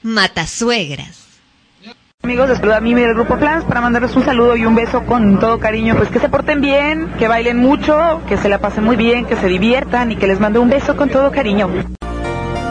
Matasuegras. Amigos, les saluda a Mimi del Grupo Flans para mandarles un saludo y un beso con todo cariño. Pues que se porten bien, que bailen mucho, que se la pasen muy bien, que se diviertan y que les mando un beso con todo cariño.